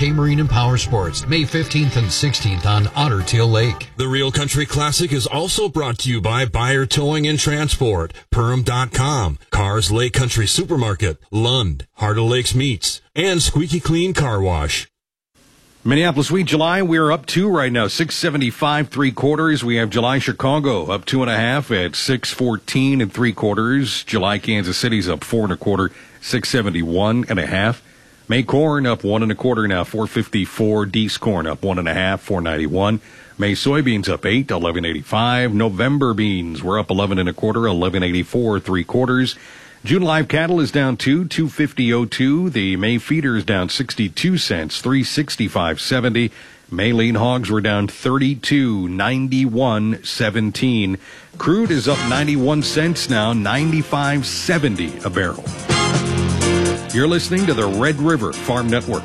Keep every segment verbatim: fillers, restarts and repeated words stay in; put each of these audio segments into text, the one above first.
K-Marine and Power Sports, May fifteenth and sixteenth on Otter Tail Lake. The Real Country Classic is also brought to you by Buyer Towing and Transport, Perham dot com, Cars Lake Country Supermarket, Lund, Heart of Lakes Meats, and Squeaky Clean Car Wash. Minneapolis Wheat July, we're up two right now, six seventy-five, three quarters. We have July Chicago up two and a half at six fourteen and three quarters. July Kansas City's up four and a quarter, six seventy-one and a half. May corn up one and a quarter now, four fifty-four. Deese corn up one and a half, four ninety-one. May soybeans up eight, eleven eighty-five. November beans were up eleven and a quarter, eleven eighty-four, three quarters. June live cattle is down two, two fifty oh two. The May feeder is down sixty-two cents, three sixty-five seventy. May lean hogs were down thirty-two, ninety-one seventeen. Crude is up ninety-one cents now, ninety-five seventy a barrel. You're listening to the Red River Farm Network.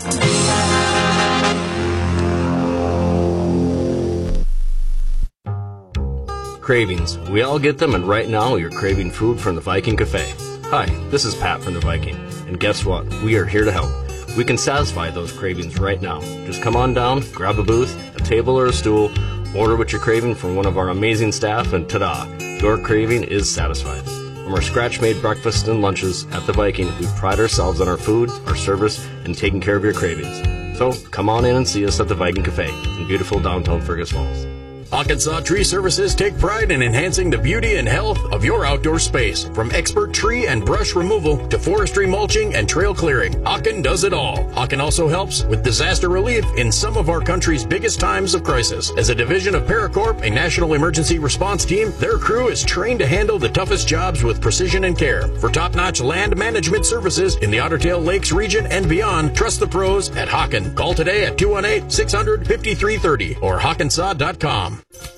Cravings. We all get them, and right now you're craving food from the Viking Cafe. Hi, this is Pat from the Viking, and guess what? We are here to help. We can satisfy those cravings right now. Just come on down, grab a booth, a table or a stool, order what you're craving from one of our amazing staff, and ta-da, your craving is satisfied. From our scratch-made breakfasts and lunches at the Viking, we pride ourselves on our food, our service, and taking care of your cravings. So come on in and see us at the Viking Cafe in beautiful downtown Fergus Falls. Arkansas Tree Services take pride in enhancing the beauty and health of your outdoor space. From expert tree and brush removal to forestry mulching and trail clearing, Hawken does it all. Hawken also helps with disaster relief in some of our country's biggest times of crisis. As a division of Paracorp, a national emergency response team, their crew is trained to handle the toughest jobs with precision and care. For top-notch land management services in the Otter Tail Lakes region and beyond, trust the pros at Hawken. Call today at two one eight, six hundred, fifty-three thirty or hawkensaw dot com.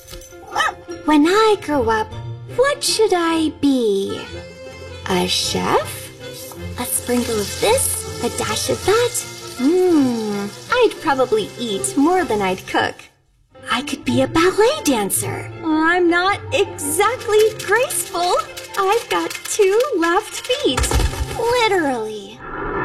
When I grow up, what should I be? A chef? A sprinkle of this? A dash of that? Mmm, I'd probably eat more than I'd cook. I could be a ballet dancer. I'm not exactly graceful. I've got two left feet. Literally.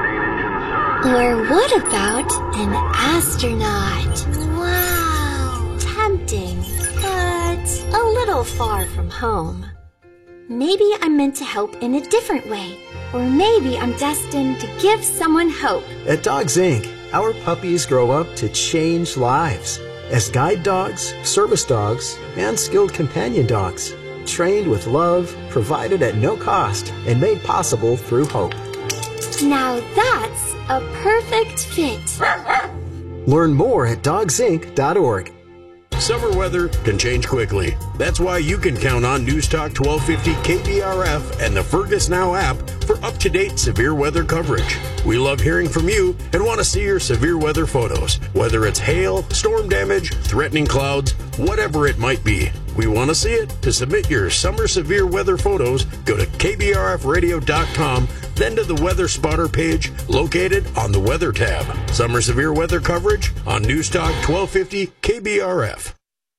Or what about an astronaut? Wow, tempting. But a little far from home. Maybe I'm meant to help in a different way. Or maybe I'm destined to give someone hope. At Dogs Incorporated, our puppies grow up to change lives. As guide dogs, service dogs, and skilled companion dogs. Trained with love, provided at no cost, and made possible through hope. Now that's a perfect fit. Learn more at dogs inc dot org. Summer weather can change quickly. That's why you can count on News Talk twelve fifty K B R F and the Fergus Now app for up-to-date severe weather coverage. We love hearing from you and want to see your severe weather photos, whether it's hail, storm damage, threatening clouds, whatever it might be. We want to see it. To submit your summer severe weather photos, go to K B R F radio dot com, then to the Weather Spotter page located on the Weather tab. Summer severe weather coverage on News Talk twelve fifty K B R F.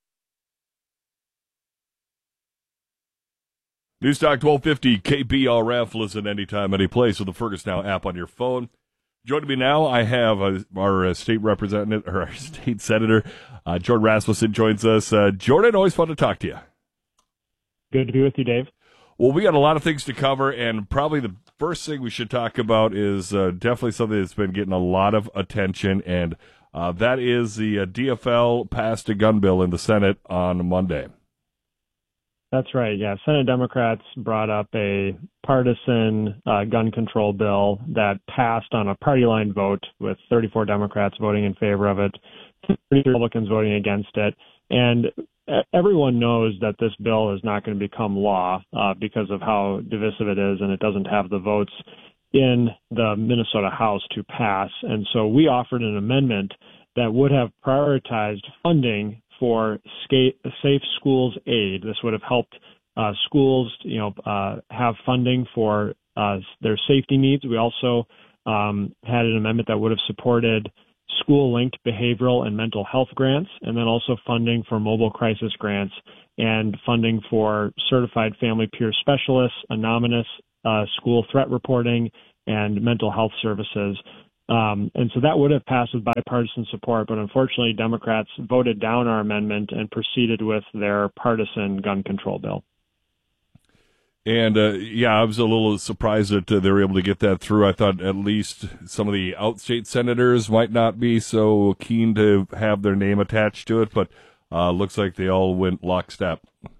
News Talk twelve fifty K B R F. Listen anytime, any place with the Fergus Now app on your phone. Joining me now, I have uh, our uh, state representative, or our state senator, uh, Jordan Rasmussen joins us. Uh, Jordan, always fun to talk to you. Good to be with you, Dave. Well, we got a lot of things to cover, and probably the first thing we should talk about is uh, definitely something that's been getting a lot of attention, and uh, that is the uh, D F L passed a gun bill in the Senate on Monday. That's right, yeah. Senate Democrats brought up a partisan uh, gun control bill that passed on a party line vote with thirty-four Democrats voting in favor of it, thirty Republicans voting against it. And everyone knows that this bill is not going to become law uh, because of how divisive it is, and it doesn't have the votes in the Minnesota House to pass. And so we offered an amendment that would have prioritized funding for Safe Schools Aid. This would have helped uh, schools, you know, uh, have funding for uh, their safety needs. We also um, had an amendment that would have supported school-linked behavioral and mental health grants, and then also funding for mobile crisis grants and funding for certified family peer specialists, anonymous uh, school threat reporting, and mental health services. Um, and so that would have passed with bipartisan support, but unfortunately, Democrats voted down our amendment and proceeded with their partisan gun control bill. And, uh, yeah, I was a little surprised that uh, they were able to get that through. I thought at least some of the outstate senators might not be so keen to have their name attached to it, but uh, looks like they all went lockstep.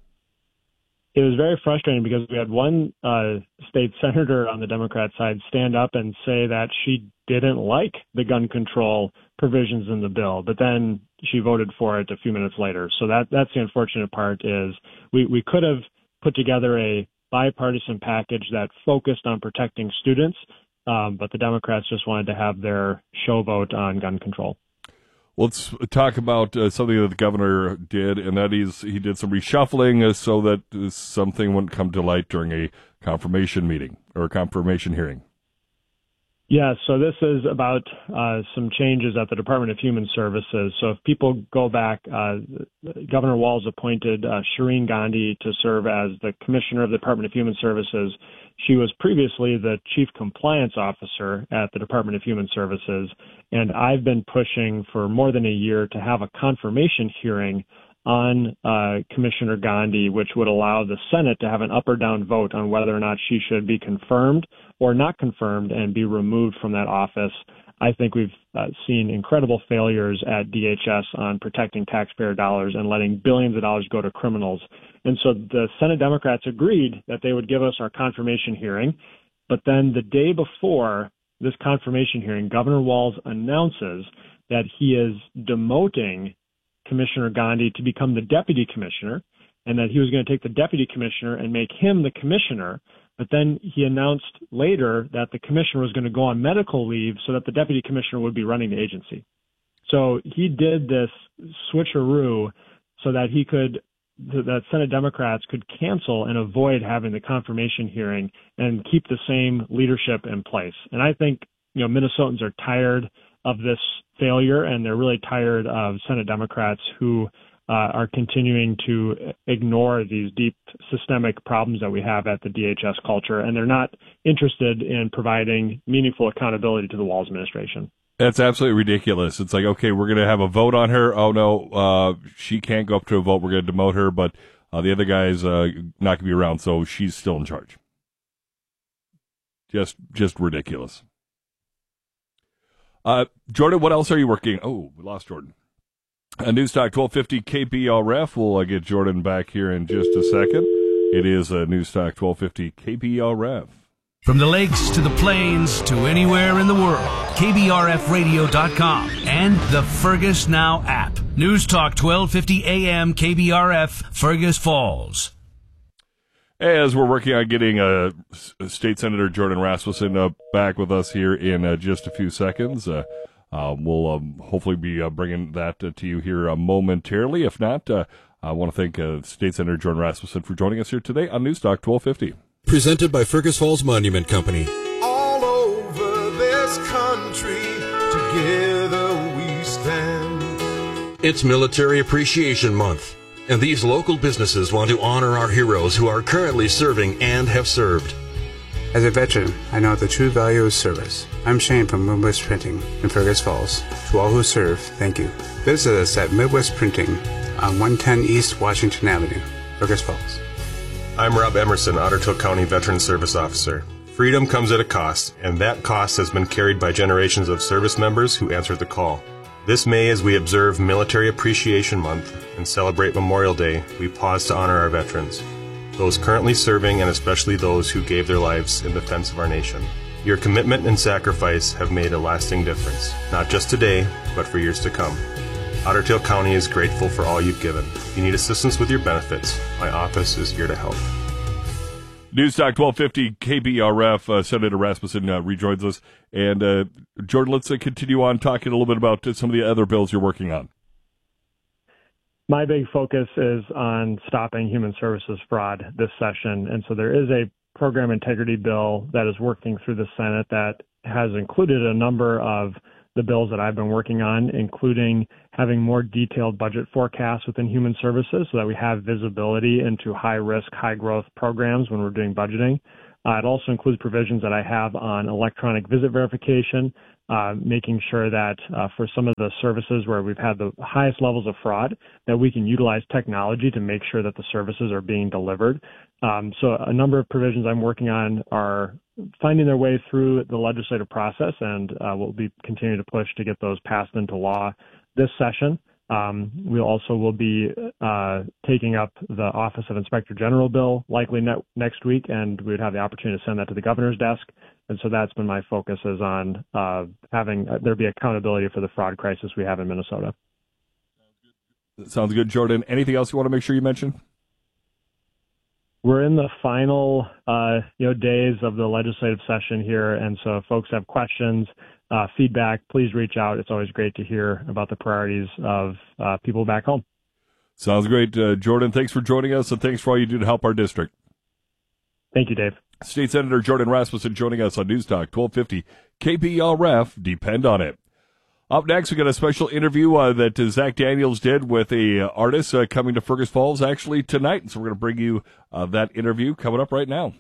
It was very frustrating because we had one uh, state senator on the Democrat side stand up and say that she didn't like the gun control provisions in the bill, but then she voted for it a few minutes later. So that that's the unfortunate part is we, we could have put together a bipartisan package that focused on protecting students, um, but the Democrats just wanted to have their show vote on gun control. Let's talk about uh, something that the governor did, and that is he did some reshuffling uh, so that uh, something wouldn't come to light during a confirmation meeting or a confirmation hearing. Yeah, so this is about uh, some changes at the Department of Human Services. So if people go back, uh, Governor Walz appointed uh, Shireen Gandhi to serve as the commissioner of the Department of Human Services. She was previously the chief compliance officer at the Department of Human Services, and I've been pushing for more than a year to have a confirmation hearing on uh, Commissioner Gandhi, which would allow the Senate to have an up or down vote on whether or not she should be confirmed or not confirmed and be removed from that office. I think we've uh, seen incredible failures at D H S on protecting taxpayer dollars and letting billions of dollars go to criminals. And so the Senate Democrats agreed that they would give us our confirmation hearing. But then the day before this confirmation hearing, Governor Walz announces that he is demoting Commissioner Gandhi to become the deputy commissioner, and that he was going to take the deputy commissioner and make him the commissioner. But then he announced later that the commissioner was going to go on medical leave so that the deputy commissioner would be running the agency. So he did this switcheroo so that he could, that Senate Democrats could cancel and avoid having the confirmation hearing and keep the same leadership in place. And I think, you know, Minnesotans are tired of this failure, and they're really tired of Senate Democrats who uh, are continuing to ignore these deep systemic problems that we have at the D H S culture, and they're not interested in providing meaningful accountability to the Walz administration. That's absolutely ridiculous. It's like, okay, we're going to have a vote on her. Oh, no, uh, she can't go up to a vote. We're going to demote her, but uh, the other guy's uh, not going to be around, so she's still in charge. Just, just ridiculous. Uh, Jordan, what else are you working? Oh, we lost Jordan. Uh, News Talk twelve fifty K B R F. We'll uh, get Jordan back here in just a second. It is uh, News Talk twelve fifty K B R F. From the lakes to the plains to anywhere in the world, K B R F radio dot com and the Fergus Now app. News Talk twelve fifty A M K B R F, Fergus Falls. As we're working on getting uh, State Senator Jordan Rasmussen uh, back with us here in uh, just a few seconds, uh, uh, we'll um, hopefully be uh, bringing that uh, to you here uh, momentarily. If not, uh, I want to thank uh, State Senator Jordan Rasmussen for joining us here today on News Talk twelve fifty. Presented by Fergus Falls Monument Company. All over this country, together we stand. It's Military Appreciation Month, and these local businesses want to honor our heroes who are currently serving and have served. As a veteran, I know the true value of service. I'm Shane from Midwest Printing in Fergus Falls. To all who serve, thank you. Visit us at Midwest Printing on one ten East Washington Avenue, Fergus Falls. I'm Rob Emerson, Ottertail County Veteran Service Officer. Freedom comes at a cost, and that cost has been carried by generations of service members who answered the call. This May, as we observe Military Appreciation Month and celebrate Memorial Day, we pause to honor our veterans, those currently serving and especially those who gave their lives in defense of our nation. Your commitment and sacrifice have made a lasting difference, not just today, but for years to come. Ottertail County is grateful for all you've given. If you need assistance with your benefits, my office is here to help. News Talk twelve fifty K B R F, uh, Senator Rasmussen uh, rejoins us. And uh, Jordan, let's uh, continue on talking a little bit about uh, some of the other bills you're working on. My big focus is on stopping human services fraud this session. And so there is a program integrity bill that is working through the Senate that has included a number of the bills that I've been working on, including having more detailed budget forecasts within human services so that we have visibility into high-risk, high-growth programs when we're doing budgeting. Uh, it also includes provisions that I have on electronic visit verification uh, making sure that uh, for some of the services where we've had the highest levels of fraud, that we can utilize technology to make sure that the services are being delivered. Um, so a number of provisions I'm working on are finding their way through the legislative process, and uh, we'll be continuing to push to get those passed into law this session. Um, we also will be uh, taking up the Office of Inspector General bill likely ne- next week, and we would have the opportunity to send that to the governor's desk. And so that's been my focus, is on uh, having uh, there be accountability for the fraud crisis we have in Minnesota. Sounds good, Jordan. Anything else you want to make sure you mention? We're in the final, uh, you know, days of the legislative session here, and so if folks have questions, uh, feedback, please reach out. It's always great to hear about the priorities of uh, people back home. Sounds great, uh, Jordan. Thanks for joining us, and thanks for all you do to help our district. Thank you, Dave. State Senator Jordan Rasmussen joining us on News Talk twelve fifty K P R F. Depend on it. Up next, we got a special interview uh, that uh, Zach Daniels did with a uh, artist uh, coming to Fergus Falls actually tonight. So we're going to bring you uh, that interview coming up right now.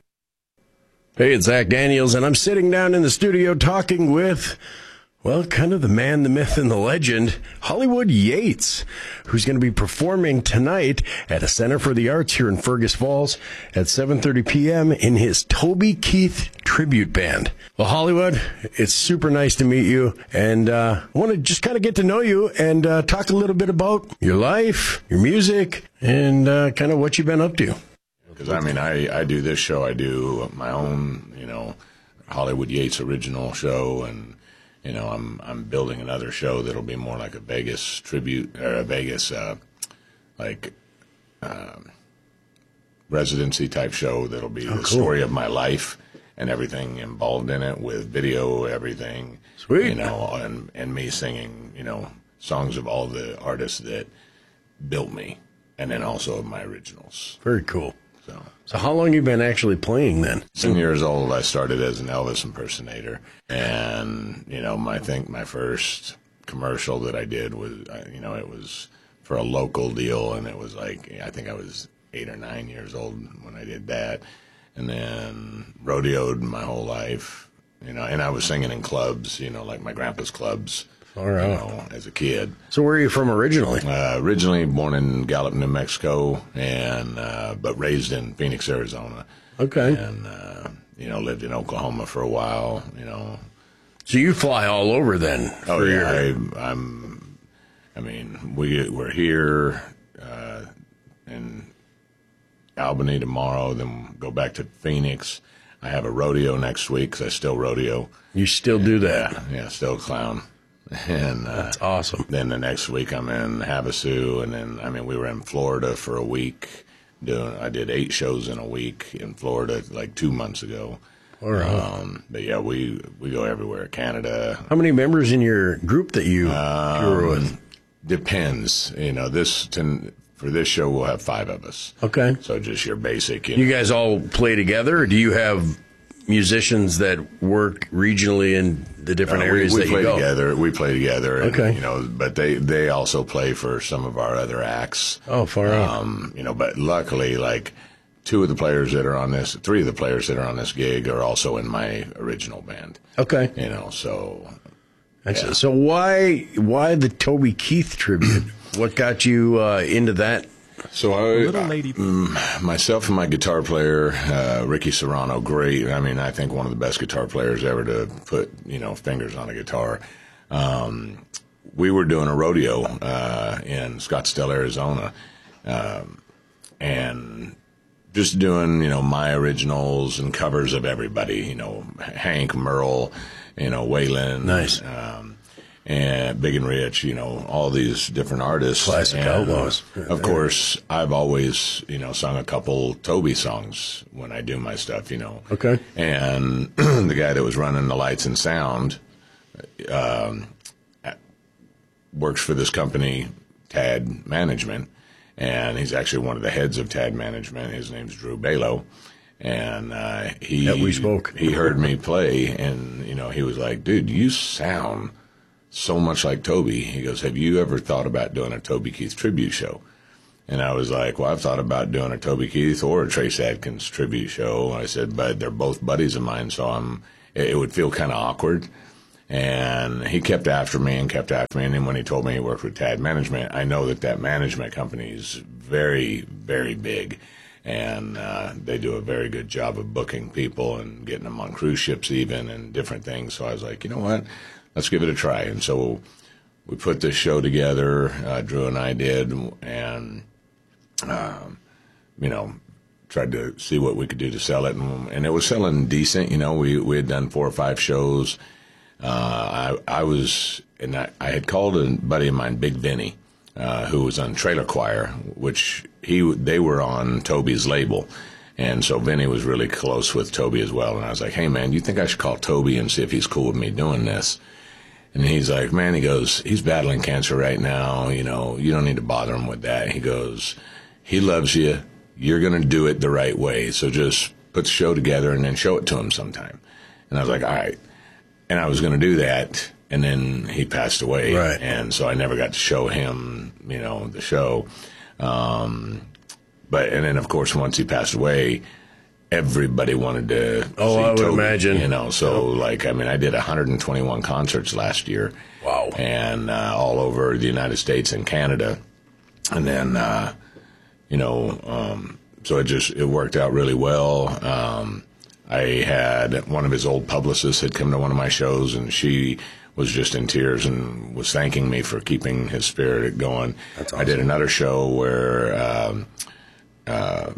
Hey, it's Zach Daniels, and I'm sitting down in the studio talking with, well, kind of the man, the myth, and the legend, Hollywood Yates, who's going to be performing tonight at the Center for the Arts here in Fergus Falls at seven thirty p.m. in his Toby Keith tribute band. Well, Hollywood, it's super nice to meet you, and uh, I want to just kind of get to know you and uh, talk a little bit about your life, your music, and uh, kind of what you've been up to. Because, I mean, I, I do this show. I do my own, you know, Hollywood Yates original show, and, you know, I'm I'm building another show that'll be more like a Vegas tribute, or a Vegas, uh, like, uh, residency type show that'll be oh, the cool. story of my life and everything involved in it, with video, everything. Sweet. You know, and, and me singing, you know, songs of all the artists that built me, and then also of my originals. Very cool. So, so how long you been actually playing then? Ten years old, I started as an Elvis impersonator, and you know, my, I think my first commercial that I did was, you know, it was for a local deal, and it was like, I think I was eight or nine years old when I did that, and then rodeoed my whole life, you know, and I was singing in clubs, you know, like my grandpa's clubs. All right. You know, as a kid. So where are you from originally? Uh, originally born in Gallup, New Mexico, and uh, but raised in Phoenix, Arizona. Okay. And, uh, you know, lived in Oklahoma for a while, you know. So you fly all over then? Oh, yeah. I, I'm, I mean, we, we're here uh, in Albany tomorrow, then go back to Phoenix. I have a rodeo next week because I still rodeo. You still do that? Yeah, yeah, still a clown. And uh, that's awesome. Then the next week I'm in Havasu, and then I mean we were in Florida for a week. Doing I did eight shows in a week in Florida like two months ago. All right. Um, but yeah, we we go everywhere. Canada. How many members in your group that you um, tour with? Depends. You know, this to, for this show we'll have five of us. Okay. So just your basic. You, you know. guys all play together, or do you have musicians that work regionally in the different uh, areas we, we that play you go? together. We play together. And, okay. You know, but they, they also play for some of our other acts. Oh, far out. Um, you know, but luckily, like two of the players that are on this, three of the players that are on this gig are also in my original band. Okay. You know, so. Yeah. So why why the Toby Keith tribute? What got you uh, into that? So I, uh, myself and my guitar player, uh, Ricky Serrano, great. I mean, I think one of the best guitar players ever to put, you know, fingers on a guitar. Um, we were doing a rodeo uh, in Scottsdale, Arizona, um, and just doing, you know, my originals and covers of everybody, you know, Hank, Merle, you know, Waylon. Nice. Um, and Big and Rich, you know, all these different artists. Classic and, outlaws. Of course, I've always, you know, sung a couple Toby songs when I do my stuff, you know. Okay. And the guy that was running the lights and sound um, works for this company, T A D Management, and he's actually one of the heads of T A D Management. His name's Drew Balo. And uh, he, yeah, we spoke. he heard me play, and, you know, he was like, dude, you sound so much like Toby. He goes, have you ever thought about doing a Toby Keith tribute show? And I was like, well, I've thought about doing a Toby Keith or a Trace Adkins tribute show. I said, but they're both buddies of mine, so I'm, it would feel kind of awkward. And he kept after me and kept after me. And then when he told me he worked with T A D Management, I know that that management company is very, very big. And uh, they do a very good job of booking people and getting them on cruise ships even and different things. So I was like, you know what, let's give it a try. And so we put this show together, uh, Drew and I did, and, um, you know, tried to see what we could do to sell it. And, and it was selling decent. You know, we, we had done four or five shows. Uh, I, I was, and I, I had called a buddy of mine, Big Vinny, uh, who was on Trailer Choir, which he, they were on Toby's label. And so Vinny was really close with Toby as well. And I was like, hey man, do you think I should call Toby and see if he's cool with me doing this? And he's like, man, he goes, he's battling cancer right now. You know, you don't need to bother him with that. He goes, he loves you. You're going to do it the right way. So just put the show together and then show it to him sometime. And I was like, all right. And I was going to do that. And then he passed away. Right. And so I never got to show him, you know, the show. Um, but, and then of course, once he passed away, everybody wanted to oh, see I would Toby, imagine. You know, so like, I mean, I did one hundred twenty-one concerts last year. Wow. And uh, all over the United States and Canada. And then, uh, you know, um, so it just, it worked out really well. Um, I had one of his old publicists had come to one of my shows, and she was just in tears and was thanking me for keeping his spirit going. That's awesome. I did another show where um, uh,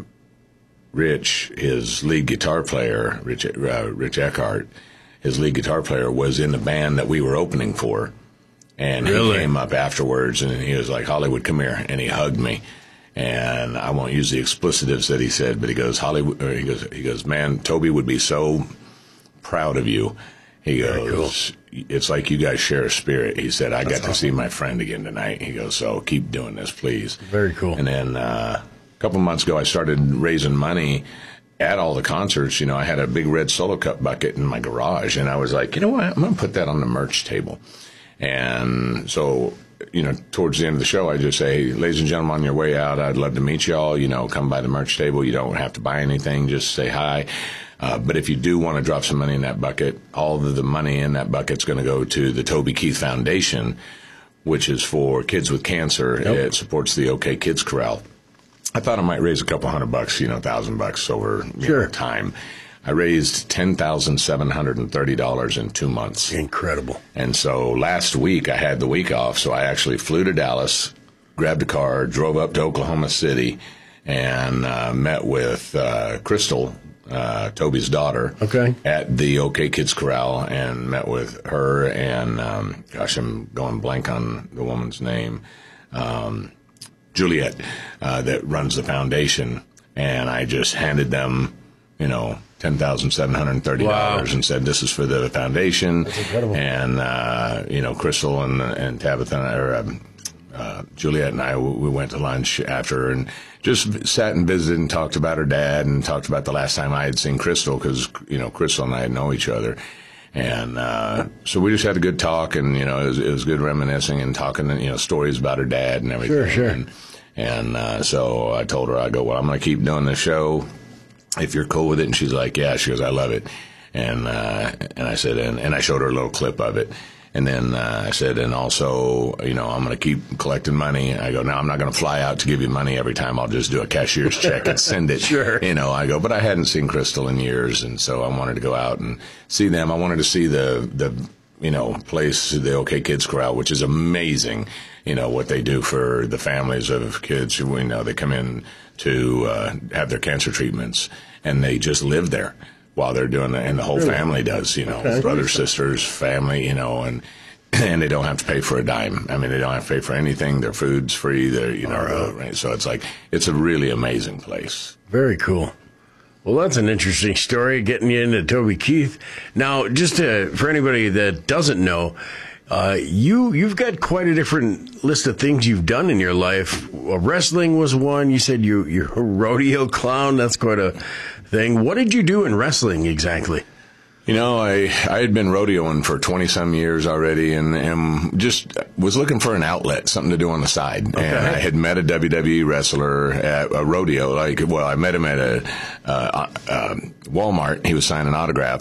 Rich, his lead guitar player, Rich, uh, Rich Eckhart, his lead guitar player was in the band that we were opening for. And really? He came up afterwards, and he was like, Hollywood, come here. And he hugged me. And I won't use the explicitives that he said, but he goes, Hollywood, or he goes, he goes, man, Toby would be so proud of you. He goes, cool. It's like you guys share a spirit. He said, I That's got awesome. to see my friend again tonight. He goes, so keep doing this, please. Very cool. And then uh, a couple months ago, I started raising money at all the concerts. You know, I had a big red Solo Cup bucket in my garage, and I was like, you know what, I'm going to put that on the merch table. And so, you know, towards the end of the show, I just say, ladies and gentlemen, on your way out, I'd love to meet y'all. You know, come by the merch table. You don't have to buy anything. Just say hi. Uh, but if you do want to drop some money in that bucket, all of the money in that bucket's going to go to the Toby Keith Foundation, which is for kids with cancer. Yep. It supports the OK Kids Corral. I thought I might raise a couple hundred bucks, you know, a thousand bucks over you sure. know, time. I raised ten thousand seven hundred thirty dollars in two months. Incredible. And so last week I had the week off, so I actually flew to Dallas, grabbed a car, drove up to Oklahoma City, and uh, met with uh, Crystal, uh, Toby's daughter, okay. at the OK Kids Corral, and met with her and, um, gosh, I'm going blank on the woman's name, um, Juliet, uh, that runs the foundation. And I just handed them, you know, ten thousand seven hundred thirty dollars wow. and said, this is for the foundation. That's incredible. And, uh, you know, Crystal and, and Tabitha, or um, uh, Juliet and I, we went to lunch after and just sat and visited and talked about her dad and talked about the last time I had seen Crystal, because, you know, Crystal and I know each other. And uh, so we just had a good talk, and, you know, it was, it was good reminiscing and talking, you know, stories about her dad and everything. Sure, sure. And, and uh, so I told her, I go, well, I'm going to keep doing the show if you're cool with it. And she's like, yeah. She goes, I love it. And uh, and I said, and, and I showed her a little clip of it. And then uh, I said, and also, you know, I'm going to keep collecting money. I go, no, I'm not going to fly out to give you money every time. I'll just do a cashier's check and send it. Sure. You know, I go, but I hadn't seen Crystal in years, and so I wanted to go out and see them. I wanted to see the, the you know, place, the OK Kids Corral, which is amazing, you know, what they do for the families of kids who, you know, they come in to uh, have their cancer treatments, and they just live there while they're doing it, and the whole really? family does, you know, okay. brothers, sisters, family, you know, and and they don't have to pay for a dime. I mean, they don't have to pay for anything. Their food's free. They're, you know, right. right? So it's like, it's a really amazing place. Very cool. Well, that's an interesting story, getting you into Toby Keith. Now, just to, for anybody that doesn't know, uh, you, you've got quite a different list of things you've done in your life. Uh, wrestling was one. You said you, you're a rodeo clown. That's quite a thing. What did you do in wrestling exactly? You know, I, I had been rodeoing for twenty-some years already, and, and just was looking for an outlet, something to do on the side. Okay. And I had met a W W E wrestler at a rodeo. Like, well, I met him at a uh, uh, Walmart. He was signing autographs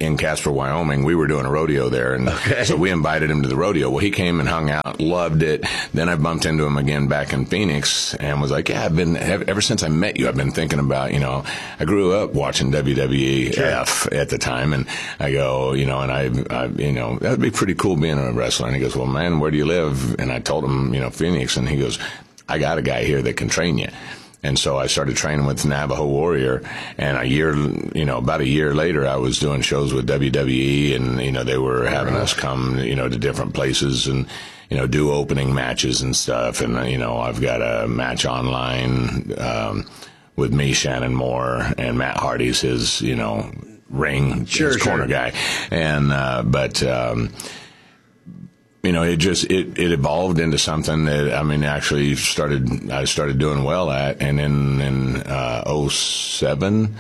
in Casper, Wyoming. We were doing a rodeo there, and okay. so we invited him to the rodeo. Well, he came and hung out, loved it. Then I bumped into him again back in Phoenix and was like, yeah, I've been, ever since I met you, I've been thinking about, you know, I grew up watching W W E F at the time, and I go, you know, and I, I, you know, that would be pretty cool being a wrestler. And he goes, well, man, where do you live? And I told him, you know, Phoenix, and he goes, I got a guy here that can train you. And so I started training with Navajo Warrior, and a year, you know, about a year later, I was doing shows with W W E, and, you know, they were having us come, you know, to different places and, you know, do opening matches and stuff. And, you know, I've got a match online, um, with me, Shannon Moore, and Matt Hardy's his, you know, ring, sure, his corner sure. guy. And, uh, but, um, you know, it just, it, it evolved into something that, I mean, actually started, I started doing well at. And in, in, uh, oh seven,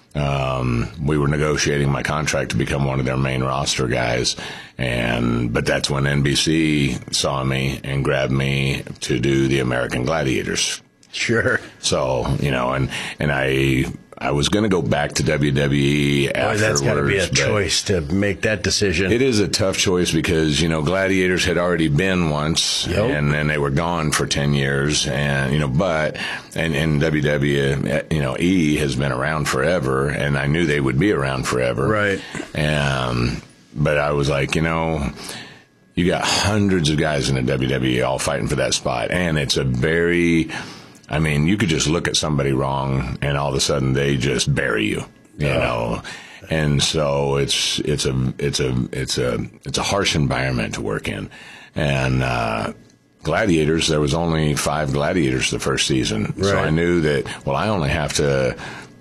um, we were negotiating my contract to become one of their main roster guys. And, but that's when N B C saw me and grabbed me to do the American Gladiators. Sure. So, you know, and, and I, I was going to go back to W W E afterwards. Boy, that's got to be a choice to make that decision. It is a tough choice because, you know, Gladiators had already been once, yep. and then they were gone for ten years. And, you know, but, and, and W W E, you know, E has been around forever, and I knew they would be around forever. Right. Um, but I was like, you know, you got hundreds of guys in the W W E all fighting for that spot. And it's a very, I mean, you could just look at somebody wrong and all of a sudden they just bury you, you yeah. know. And so it's it's a it's a it's a it's a harsh environment to work in. And uh Gladiators, there was only five Gladiators the first season. Right. So I knew that, well, I only have to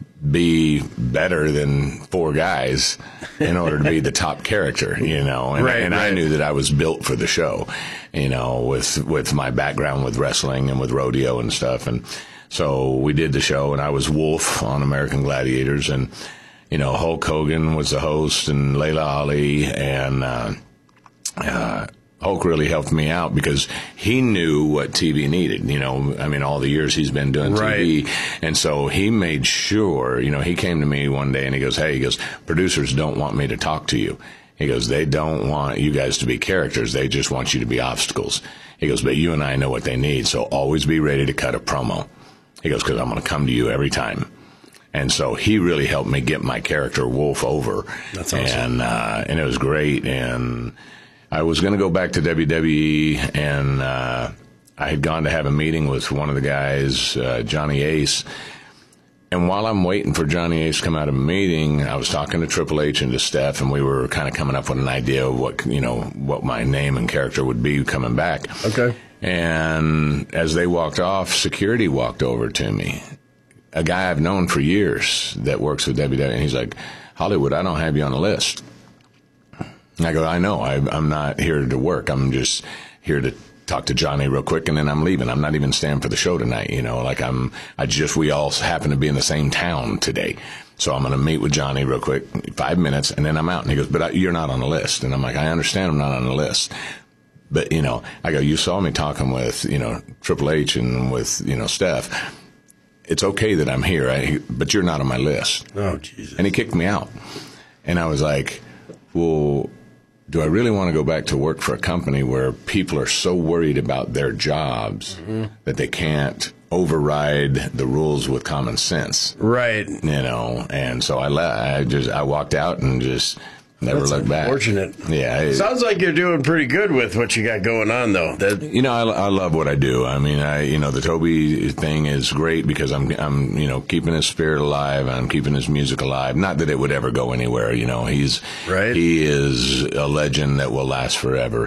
be better than four guys in order to be the top character, you know. And, right, and right. I knew that I was built for the show, you know, with with my background with wrestling and with rodeo and stuff. And so we did the show, and I was Wolf on American Gladiators, and, you know, Hulk Hogan was the host, and Layla Ali, and uh, uh Hulk really helped me out because he knew what T V needed. You know, I mean, all the years he's been doing right. T V. And so he made sure, you know, he came to me one day and he goes, hey, he goes, producers don't want me to talk to you. He goes, they don't want you guys to be characters. They just want you to be obstacles. He goes, but you and I know what they need. So always be ready to cut a promo. He goes, because I'm going to come to you every time. And so he really helped me get my character Wolf over. That's awesome. And, uh, and it was great. And I was going to go back to W W E, and uh, I had gone to have a meeting with one of the guys, uh, Johnny Ace. And while I'm waiting for Johnny Ace to come out of a meeting, I was talking to Triple H and to Steph, and we were kind of coming up with an idea of what, you know, what my name and character would be coming back. Okay. And as they walked off, security walked over to me. A guy I've known for years that works with W W E, and he's like, Hollywood, I don't have you on the list. And I go, I know, I, I'm not here to work. I'm just here to talk to Johnny real quick, and then I'm leaving. I'm not even staying for the show tonight, you know, like I'm, I just, we all happen to be in the same town today. So I'm going to meet with Johnny real quick, five minutes, and then I'm out. And he goes, but I, you're not on the list. And I'm like, I understand I'm not on the list. But, you know, I go, you saw me talking with, you know, Triple H and with, you know, Steph. It's okay that I'm here, I, but you're not on my list. Oh, Jesus. And he kicked me out. And I was like, well, do I really want to go back to work for a company where people are so worried about their jobs mm-hmm. that they can't override the rules with common sense? Right. You know, and so I left. I just I walked out and just never That's looked back. Unfortunate. Yeah. It, Sounds like you're doing pretty good with what you got going on, though. That you know, I, I love what I do. I mean, I you know the Toby thing is great because I'm I'm you know keeping his spirit alive. I'm keeping his music alive. Not that it would ever go anywhere. You know, he's right. He is a legend that will last forever.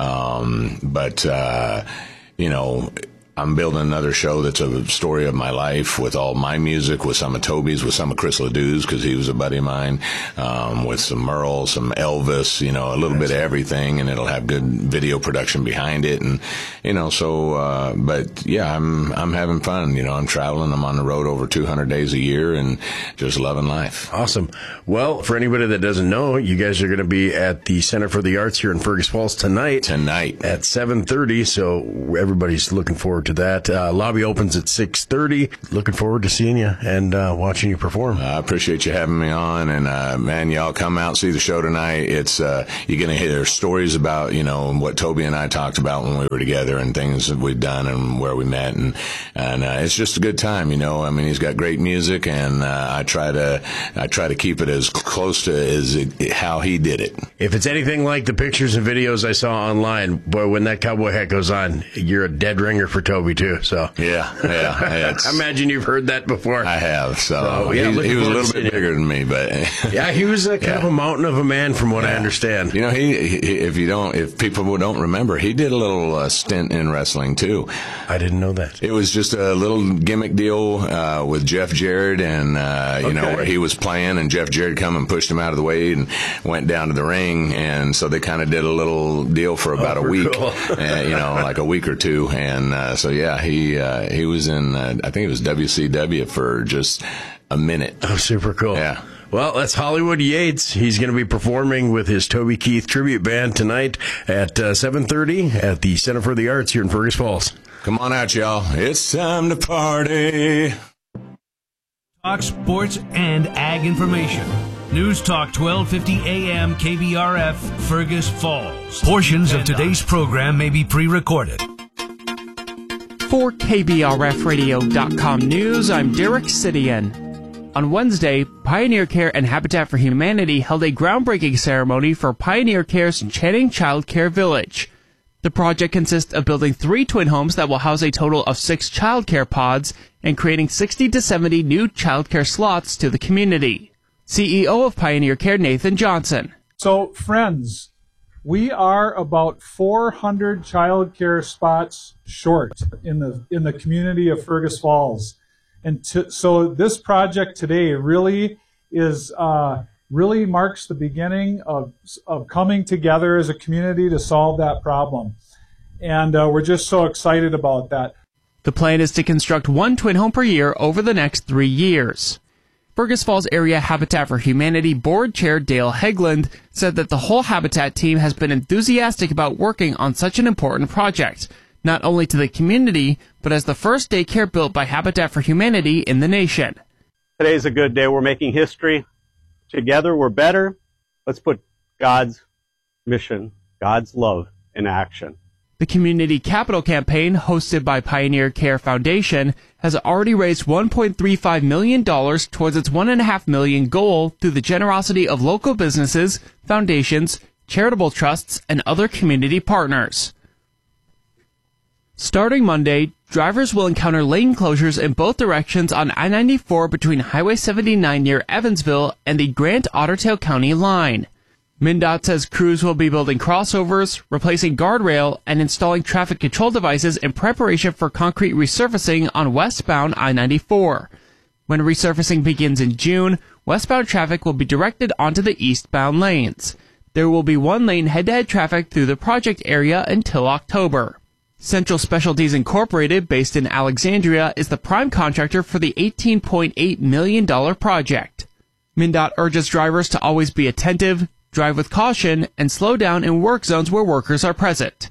Um, but uh, you know. I'm building another show that's a story of my life with all my music, with some of Toby's, with some of Chris Ledoux's, because he was a buddy of mine, um, with some Merle, some Elvis, you know, a little bit of everything, and it'll have good video production behind it. And, you know, so, uh, but yeah, I'm, I'm having fun. You know, I'm traveling. I'm on the road over two hundred days a year and just loving life. Awesome. Well, for anybody that doesn't know, you guys are going to be at the Center for the Arts here in Fergus Falls tonight. Tonight. At seven thirty. So everybody's looking forward to to that. Uh, lobby opens at six thirty. Looking forward to seeing you and uh, watching you perform. I appreciate you having me on, and uh, man, y'all come out and see the show tonight. It's uh, you're gonna hear stories about you know what Toby and I talked about when we were together, and things that we've done and where we met, and and uh, it's just a good time. You know, I mean, he's got great music, and uh, I try to I try to keep it as close to as it, how he did it. If it's anything like the pictures and videos I saw online, boy, when that cowboy hat goes on, you're a dead ringer for Toby too. So yeah, yeah. I imagine you've heard that before. I have. So, so yeah, he, he was a little bit bigger than me, but yeah, he was a, kind yeah. of a mountain of a man, from what yeah. I understand. You know, he, he if you don't, if people don't remember, he did a little uh, stint in wrestling too. I didn't know that. It was just a little gimmick deal uh, with Jeff Jarrett, and uh, you okay. know where he was playing, and Jeff Jarrett come and pushed him out of the way and went down to the ring, and so they kind of did a little deal for about oh, a week, cool. uh, you know, like a week or two, and uh, so yeah, he uh, he was in uh, I think it was W C W for just a minute. Oh, super cool. Yeah. Well, that's Hollywood Yates. He's going to be performing with his Toby Keith tribute band tonight at uh, seven thirty at the Center for the Arts here in Fergus Falls. Come on out, y'all. It's time to party. Talk sports and ag information. News Talk twelve fifty A M K B R F, Fergus Falls. Portions of today's program may be pre-recorded. For K B R F radio dot com News, I'm Derek Sidian. On Wednesday, Pioneer Care and Habitat for Humanity held a groundbreaking ceremony for Pioneer Care's Channing Child Care Village. The project consists of building three twin homes that will house a total of six child care pods and creating sixty to seventy new child care slots to the community. C E O of Pioneer Care, Nathan Johnson. So, friends, we are about four hundred child care spots short in the in the community of Fergus Falls. And to, so this project today really is uh, really marks the beginning of of coming together as a community to solve that problem. And uh, we're just so excited about that. The plan is to construct one twin home per year over the next three years. Fergus Falls Area Habitat for Humanity Board Chair Dale Hegland said that the whole Habitat team has been enthusiastic about working on such an important project, not only to the community, but as the first daycare built by Habitat for Humanity in the nation. Today's a good day. We're making history. Together we're better. Let's put God's mission, God's love in action. The Community Capital Campaign, hosted by Pioneer Care Foundation, has already raised one point three five million dollars towards its one point five million dollars goal through the generosity of local businesses, foundations, charitable trusts, and other community partners. Starting Monday, drivers will encounter lane closures in both directions on I ninety-four between Highway seventy-nine near Evansville and the Grant-Ottertail County line. MnDOT says crews will be building crossovers, replacing guardrail, and installing traffic control devices in preparation for concrete resurfacing on westbound I ninety-four. When resurfacing begins in June, westbound traffic will be directed onto the eastbound lanes. There will be one lane head-to-head traffic through the project area until October. Central Specialties Incorporated, based in Alexandria, is the prime contractor for the eighteen point eight million dollars project. MnDOT urges drivers to always be attentive, drive with caution, and slow down in work zones where workers are present.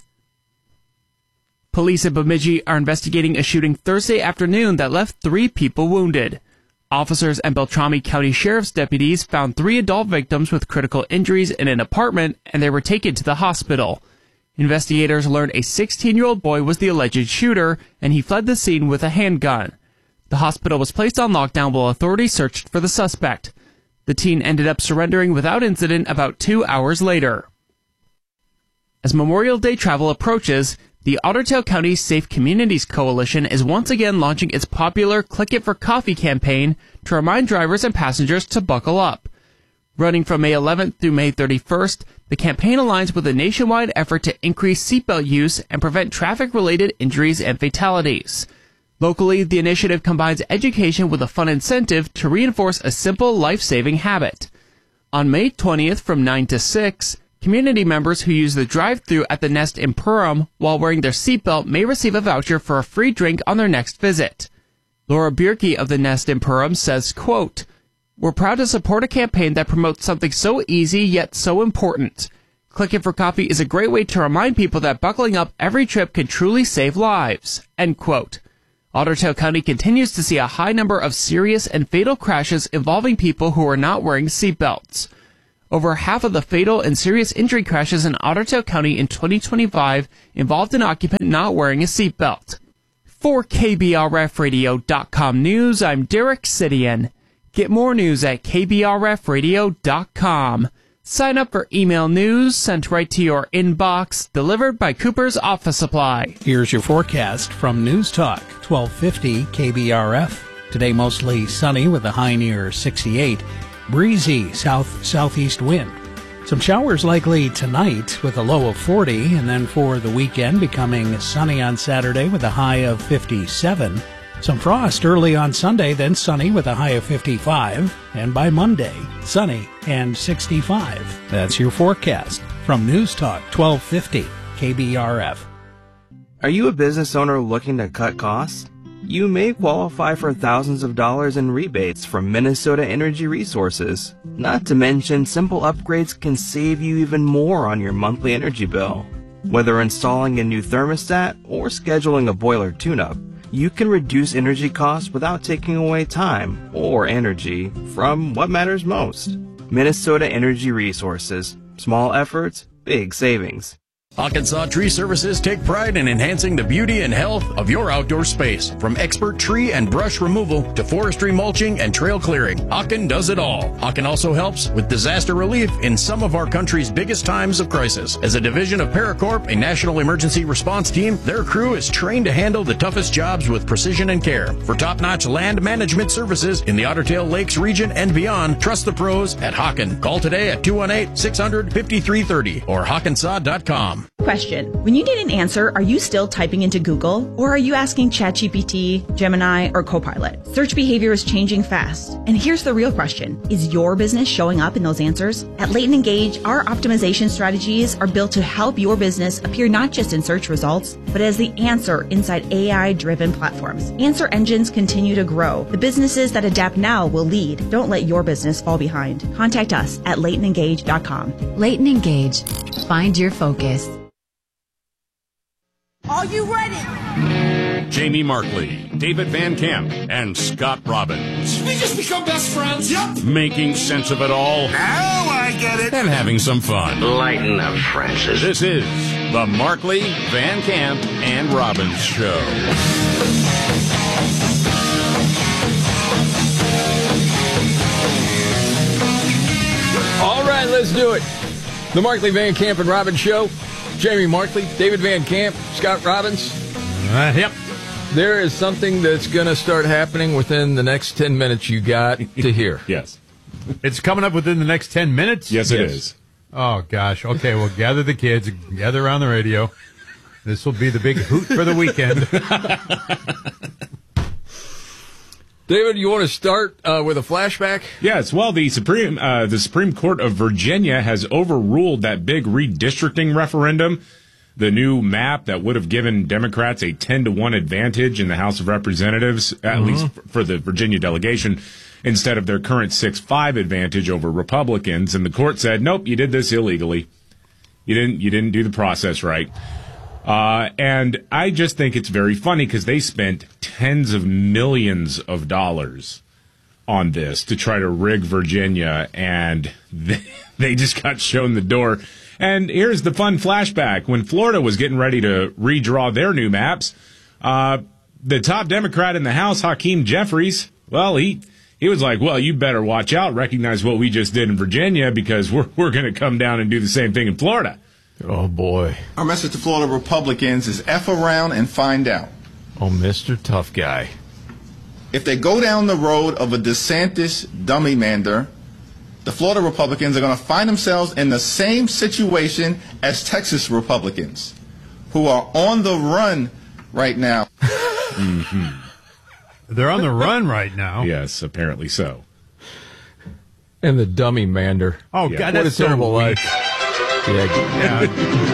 Police in Bemidji are investigating a shooting Thursday afternoon that left three people wounded. Officers and Beltrami County Sheriff's deputies found three adult victims with critical injuries in an apartment, and they were taken to the hospital. Investigators learned a sixteen-year-old boy was the alleged shooter, and he fled the scene with a handgun. The hospital was placed on lockdown while authorities searched for the suspect. The teen ended up surrendering without incident about two hours later. As Memorial Day travel approaches, the Ottertail County Safe Communities Coalition is once again launching its popular Click It for Coffee campaign to remind drivers and passengers to buckle up. Running from May eleventh through May thirty-first, the campaign aligns with a nationwide effort to increase seatbelt use and prevent traffic-related injuries and fatalities. Locally, the initiative combines education with a fun incentive to reinforce a simple life-saving habit. On May twentieth from nine to six, community members who use the drive-thru at the Nest in Perham while wearing their seatbelt may receive a voucher for a free drink on their next visit. Laura Bierke of the Nest in Perham says, quote, "We're proud to support a campaign that promotes something so easy yet so important. Clicking for coffee is a great way to remind people that buckling up every trip can truly save lives. End quote. Otter Tail County continues to see a high number of serious and fatal crashes involving people who are not wearing seatbelts. Over half of the fatal and serious injury crashes in Otter Tail County in twenty twenty-five involved an occupant not wearing a seatbelt. For K B R F radio dot com News, I'm Derek Sidian. Get more news at K B R F radio dot com. Sign up for email news sent right to your inbox, delivered by Cooper's Office Supply. Here's your forecast from News Talk, twelve fifty K B R F. Today mostly sunny with a high near sixty-eight. Breezy south-southeast wind. Some showers likely tonight with a low of forty, and then for the weekend becoming sunny on Saturday with a high of fifty-seven. Some frost early on Sunday, then sunny with a high of fifty-five, and by Monday, sunny and sixty-five. That's your forecast from News Talk twelve fifty K B R F. Are you a business owner looking to cut costs? You may qualify for thousands of dollars in rebates from Minnesota Energy Resources. Not to mention, simple upgrades can save you even more on your monthly energy bill. Whether installing a new thermostat or scheduling a boiler tune-up, you can reduce energy costs without taking away time or energy from what matters most. Minnesota Energy Resources. Small efforts, big savings. Hawkensaw Tree Services take pride in enhancing the beauty and health of your outdoor space. From expert tree and brush removal to forestry mulching and trail clearing, Hawken does it all. Hawken also helps with disaster relief in some of our country's biggest times of crisis. As a division of Paracorp, a national emergency response team, their crew is trained to handle the toughest jobs with precision and care. For top-notch land management services in the Otter Tail Lakes region and beyond, trust the pros at Hawken. Call today at two one eight, six hundred, fifty-three thirty or hawkensaw dot com. Question. When you need an answer, are you still typing into Google? Or are you asking ChatGPT, Gemini, or Copilot? Search behavior is changing fast. And here's the real question. Is your business showing up in those answers? At Leighton Engage, our optimization strategies are built to help your business appear not just in search results, but as the answer inside A I-driven platforms. Answer engines continue to grow. The businesses that adapt now will lead. Don't let your business fall behind. Contact us at leighton engage dot com. Leighton Engage. Find your focus. Are you ready? Jamie Markley, David Van Camp, and Scott Robbins. We just become best friends. Yep. Making sense of it all. Now I get it. And having some fun. Lighten up, Francis. This is the Markley, Van Camp, and Robbins Show. All right, let's do it. The Markley, Van Camp, and Robbins Show. Jamie Markley, David Van Camp, Scott Robbins. Uh, yep. There is something that's going to start happening within the next ten minutes you got to hear. Yes. It's coming up within the next ten minutes? Yes, it yes. is. Oh, gosh. Okay, well, gather the kids, gather around the radio. This will be the big hoot for the weekend. David, you want to start uh, with a flashback? Yes. Well, the Supreme uh, the Supreme Court of Virginia has overruled that big redistricting referendum, the new map that would have given Democrats a ten to one advantage in the House of Representatives, at mm-hmm. least for the Virginia delegation, instead of their current six five advantage over Republicans. And the court said, nope, you did this illegally. You didn't you didn't do the process right. Uh, and I just think it's very funny because they spent tens of millions of dollars on this to try to rig Virginia, and they, they just got shown the door. And here's the fun flashback. When Florida was getting ready to redraw their new maps, uh, the top Democrat in the House, Hakeem Jeffries, well, he he was like, well, you better watch out, recognize what we just did in Virginia, because we're we're going to come down and do the same thing in Florida. Oh, boy. Our message to Florida Republicans is F around and find out. Oh, Mister Tough Guy. If they go down the road of a DeSantis dummy mander, the Florida Republicans are going to find themselves in the same situation as Texas Republicans, who are on the run right now. mm-hmm. They're on the run right now. Yes, apparently so. And the dummy mander. Oh, yeah. God, what that's a terrible so life. Yeah. Yeah.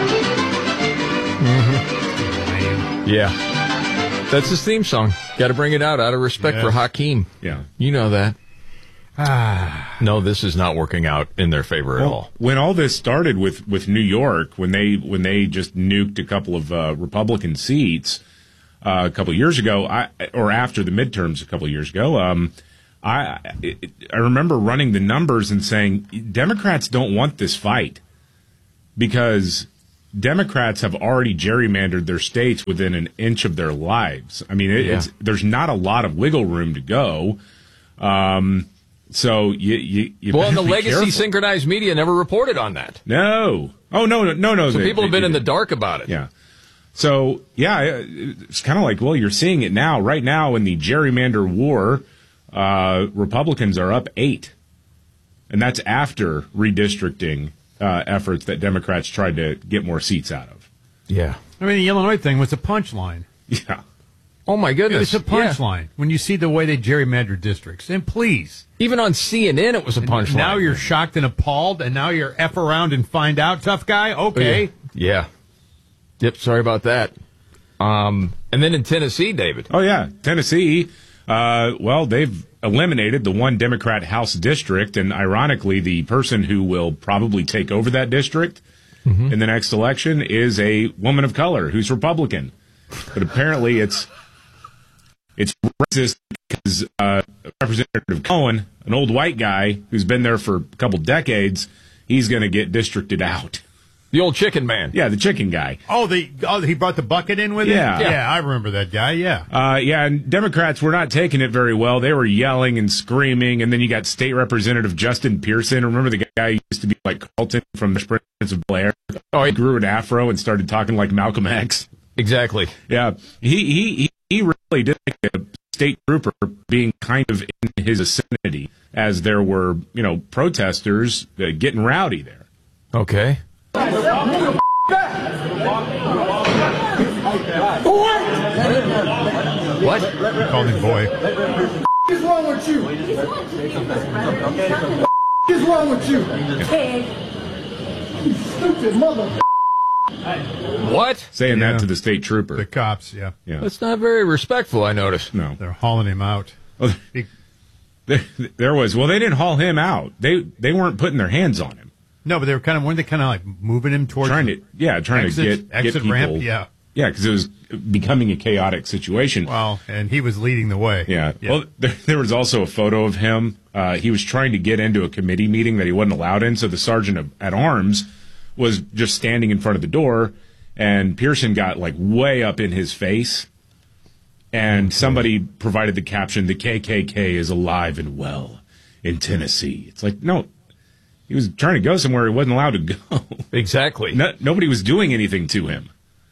mm-hmm. Yeah. That's his theme song. Got to bring it out out of respect yeah. for Hakeem. Yeah. You know that. Ah, no, this is not working out in their favor well, at all. When all this started with, with New York, when they when they just nuked a couple of uh, Republican seats uh, a couple of years ago, I, or after the midterms a couple of years ago, um, I I remember running the numbers and saying Democrats don't want this fight because Democrats have already gerrymandered their states within an inch of their lives. I mean, it, Yeah. it's, there's not a lot of wiggle room to go. Um, so you, you, you Well, and the better be legacy careful. synchronized media never reported on that. No. Oh, no, no, no, no. So they- people have they- been in they- the dark about it. Yeah. So, yeah, it's kind of like, well, you're seeing it now. Right now in the gerrymander war, uh, Republicans are up eight. And that's after redistricting uh, efforts that Democrats tried to get more seats out of. Yeah. I mean, the Illinois thing was a punchline. Yeah. Oh, my goodness. It's a punchline when you see the way they gerrymander districts. And please. Even on C N N, it was a punchline. Now you're shocked and appalled, and now you're F around and find out, tough guy? Okay. Yeah. Yep, sorry about that. Um, and then in Tennessee, David. Oh, yeah. Tennessee, uh, well, they've eliminated the one Democrat House district, and ironically, the person who will probably take over that district Mm-hmm. in the next election is a woman of color who's Republican. But apparently it's it's racist because uh, Representative Cohen, an old white guy who's been there for a couple decades, he's going to get districted out. The old chicken man. Yeah, the chicken guy. Oh, the oh, he brought the bucket in with Yeah. him? Yeah. Yeah, I remember that guy, yeah. Uh, yeah, and Democrats were not taking it very well. They were yelling and screaming, and then you got State Representative Justin Pearson. Remember the guy who used to be like Carlton from the Prince of Blair? Oh, he grew an afro and started talking like Malcolm X. Exactly. Yeah, he he he really did like a state trooper being kind of in his vicinity as there were, you know, protesters uh, getting rowdy there. Okay. What? Called him boy. What is wrong with you? What is wrong with you? You stupid mother. What? Saying Yeah. that to the state trooper. The cops, yeah. Yeah. That's not very respectful, I noticed. No. They're hauling him out. Well, there, there was, well, they didn't haul him out. They they weren't putting their hands on him. No, but they were kind of, weren't they kind of like moving him towards Trying the to, yeah, trying exit, to get, exit get people. ramp? Yeah. Yeah, because it was becoming a chaotic situation. Well, and he was leading the way. Yeah. Well, there, there was also a photo of him. Uh, he was trying to get into a committee meeting that he wasn't allowed in, so the sergeant of, at arms was just standing in front of the door, and Pearson got like way up in his face, and somebody provided the caption, "The K K K is alive and well in Tennessee." It's like, no, he was trying to go somewhere he wasn't allowed to go. Exactly. No, nobody was doing anything to him.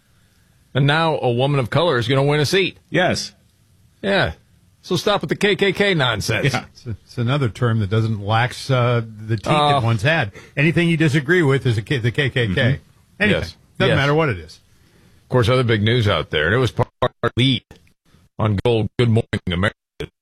And now a woman of color is going to win a seat. Yes. Yeah. So stop with the K K K nonsense. Yeah. It's, it's another term that doesn't lax uh, the teeth Uh, it once had. Anything you disagree with is a K- the K K K. Mm-hmm. Anything. Yes. Doesn't Yes. matter what it is. Of course, other big news out there, and it was part of our lead on Gold Good Morning America.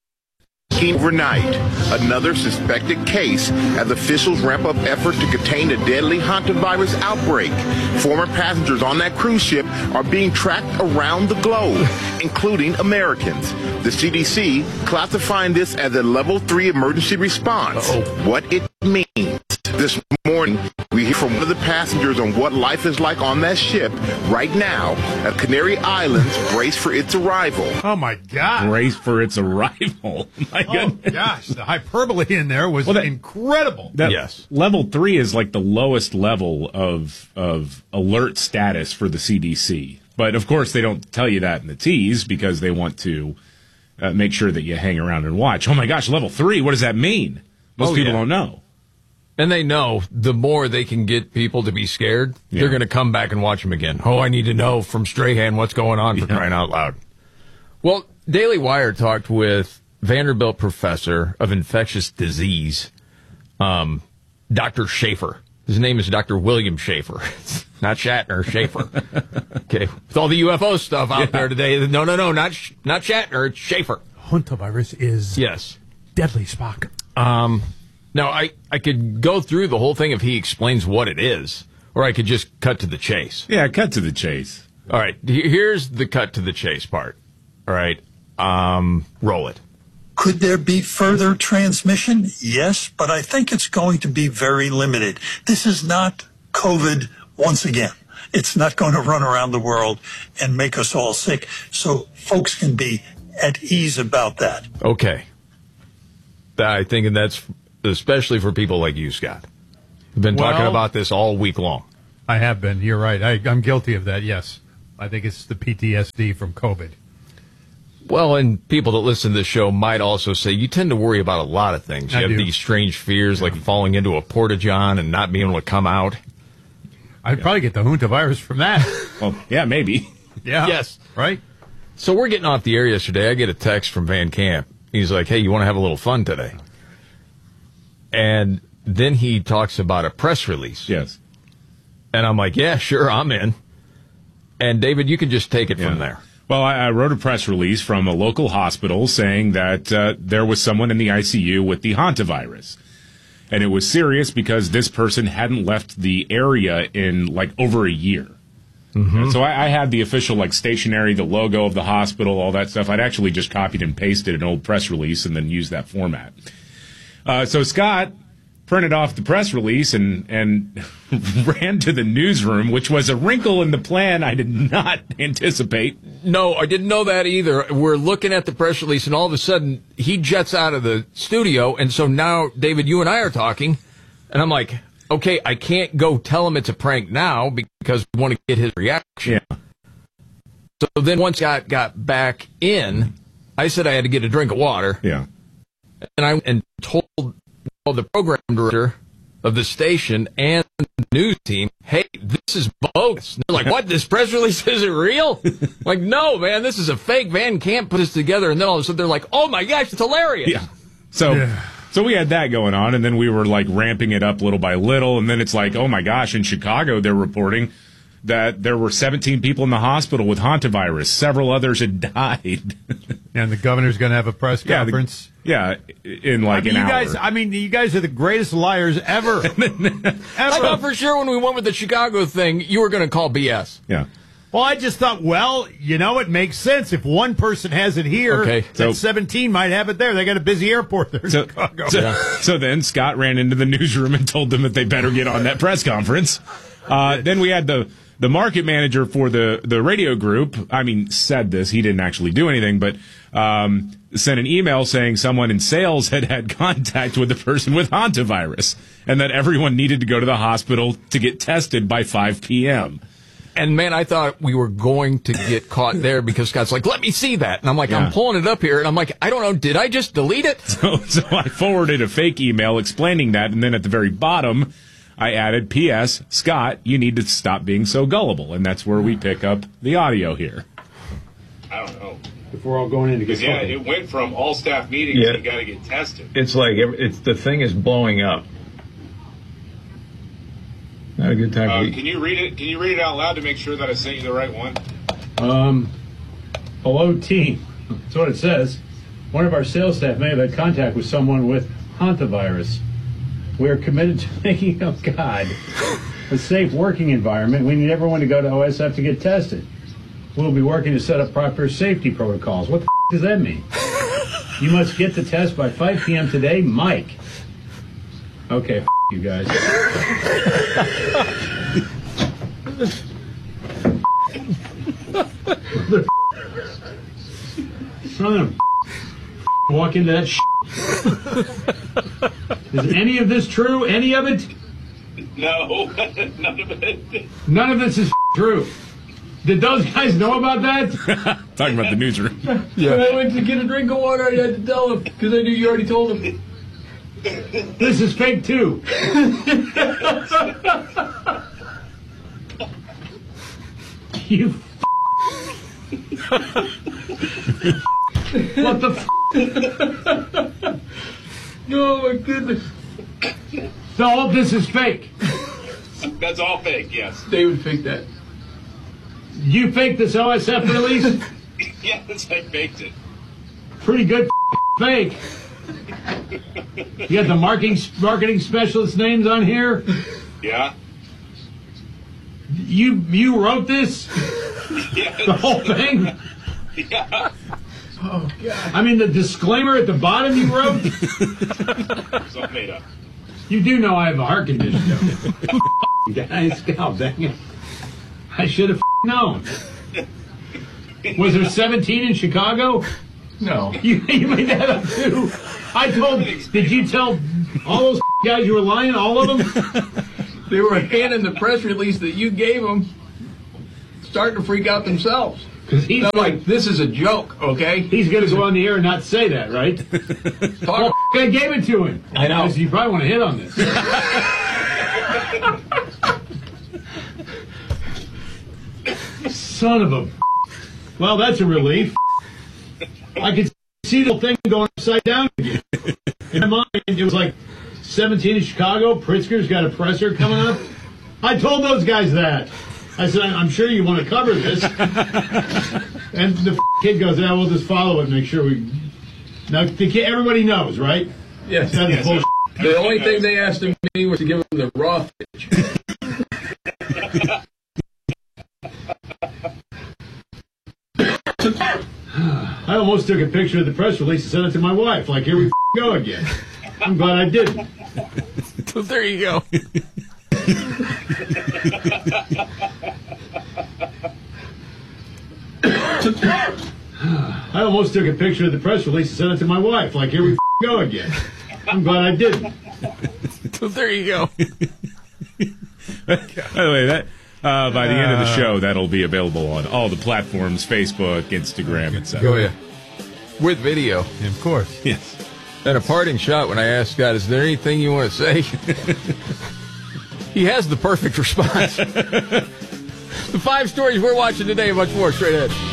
Overnight, another suspected case as officials ramp up efforts to contain the deadly hantavirus outbreak. Former passengers on that cruise ship are being tracked around the globe, including Americans. The C D C classifying this as a level three emergency response. Uh-oh. What it means. This morning, we hear from one of the passengers on what life is like on that ship right now at Canary Islands, brace for its arrival. Oh, my God. Brace for its arrival. My Oh, goodness. gosh. The hyperbole in there was Well, that- incredible. That Yes. level three is like the lowest level of of alert status for the C D C. But of course, they don't tell you that in the tease because they want to uh, make sure that you hang around and watch. Oh my gosh, level three! What does that mean? Most Oh, people yeah. don't know. And they know the more they can get people to be scared, Yeah. they're going to come back and watch them again. Oh, I need to know from Strahan what's going on for Yeah. crying out loud. Well, Daily Wire talked with Vanderbilt professor of infectious disease, um, Doctor Schaefer. His name is Doctor William Schaefer. Not Shatner, Schaefer. Okay. With all the U F O stuff out Yeah. there today, no, no, no, not Sh- not Shatner, it's Schaefer. Hantavirus is Yes. deadly, Spock. Um, now, I, I could go through the whole thing if he explains what it is, or I could just cut to the chase. Yeah, cut to the chase. All right, he- here's the cut to the chase part. All right, um, roll it. Could there be further transmission? Yes, but I think it's going to be very limited. This is not COVID once again. It's not going to run around the world and make us all sick. So folks can be at ease about that. Okay. I think that's especially for people like you, Scott. We've been Well, talking about this all week long. I have been. You're right. I, I'm guilty of that, yes. I think it's the P T S D from COVID. Well, and people that listen to this show might also say you tend to worry about a lot of things. You I have do. these strange fears like falling into a porta-john and not being able to come out. I'd yeah. probably get the Junta virus from that. Well, yeah, maybe. Yeah. Yes. Right? So we're getting off the air yesterday. I get a text from Van Camp. He's like, hey, you want to have a little fun today? And then he talks about a press release. Yes. And I'm like, yeah, sure, I'm in. And, David, you can just take it yeah. from there. Well, I, I wrote a press release from a local hospital saying that uh, there was someone in the I C U with the hantavirus. And it was serious because this person hadn't left the area in, like, over a year. Mm-hmm. So I, I had the official, like, stationery, the logo of the hospital, all that stuff. I'd actually just copied and pasted an old press release and then used that format. Uh, so Scott printed off the press release and, and ran to the newsroom, which was a wrinkle in the plan I did not anticipate. No, I didn't know that either. We're looking at the press release, and all of a sudden, he jets out of the studio, and so now, David, you and I are talking, and I'm like, okay, I can't go tell him it's a prank now because we want to get his reaction. Yeah. So then once Scott got back in, I said I had to get a drink of water. Yeah. And I and told well, the program director of the station and the news team, hey, this is bogus. And they're like, what, this press release isn't real? Like, no, man, this is a fake. Van Camp put this together. And then all of a sudden they're like, oh, my gosh, it's hilarious. Yeah. So... Yeah. So we had that going on, and then we were, like, ramping it up little by little, and then it's like, oh, my gosh, in Chicago they're reporting that there were seventeen people in the hospital with hantavirus. Several others had died. And the governor's going to have a press yeah, conference. The, yeah, in, like, I mean, an you hour. Guys, I mean, you guys are the greatest liars ever. ever. I thought for sure when we went with the Chicago thing, you were going to call B S. Yeah. Well, I just thought, well, you know, it makes sense. If one person has it here, okay, then so, seventeen might have it there. They got a busy airport there in so, Chicago. So, yeah. so then Scott ran into the newsroom and told them that they better get on that press conference. Uh, then we had the, the market manager for the, the radio group, I mean, said this. He didn't actually do anything, but um, sent an email saying someone in sales had had contact with the person with hantavirus and that everyone needed to go to the hospital to get tested by five p.m., And, man, I thought we were going to get caught there because Scott's like, let me see that. And I'm like, yeah. I'm pulling it up here. And I'm like, I don't know, did I just delete it? So, so I forwarded a fake email explaining that. And then at the very bottom, I added, P S. Scott, you need to stop being so gullible. And that's where we pick up the audio here. I don't know. If we're all going in to get Yeah, it went from all staff meetings yeah. to you got to get tested. It's like it's the thing is blowing up. Not a good time Uh, to eat. can you read it? Can you read it out loud to make sure that I sent you the right one? Um, hello, team. That's what it says. One of our sales staff may have had contact with someone with hantavirus. We are committed to making, oh God, a safe working environment. We need everyone to go to O S F to get tested. We'll be working to set up proper safety protocols. What the f- does that mean? You must get the test by five p.m. today, Mike. Okay, f- you guys. Son of a walk into that shit. Is any of this true? Any of it? No, none of it. None of this is true. Did those guys know about that? Talking about the newsroom. Yeah. When I went to get a drink of water, I had to tell them because I knew you already told them. This is fake too. You. What the? F- oh my goodness! So all this is fake. That's all fake. Yes. David faked that. You faked this O S F release? Yes, I faked it. Pretty good fake. You got the marketing marketing specialist names on here. Yeah. You you wrote this? Yes. The whole thing? Yeah. Oh, God. I mean, the disclaimer at the bottom you wrote? It's all made up. You do know I have a heart condition, though. Guys, God dang it. I should have known. Was there seventeen in Chicago? No. You, you made that up, too. I told Did you tell all those guys you were lying, all of them? They were handing the press release that you gave them, starting to freak out themselves. Because he's I'm like, this is a joke, okay? He's going to go on the air and not say that, right? Well, I gave it to him. I know. So you probably want to hit on this. Son of a... Well, that's a relief. I could see the whole thing going upside down again. In my mind, it was like seventeen in Chicago. Pritzker's got a presser coming up. I told those guys that. I said, I'm sure you want to cover this. And the kid goes, yeah, we'll just follow it and make sure we... Now, the kid, everybody knows, right? Yes. That's yes. bullshit. The only thing they asked of me was to give them the raw footage. I almost took a picture of the press release and sent it to my wife. Like, here we go again. I'm glad I didn't. So there you go. I almost took a picture of the press release and sent it to my wife. Like, here we go again. I'm glad I didn't. So there you go. By the way, that uh, by the end of the show, that'll be available on all the platforms: Facebook, Instagram, et cetera. Oh yeah, with video, of course. Yes. And a parting shot when I asked Scott, "Is there anything you want to say?" He has the perfect response. The five stories we're watching today, much more straight ahead.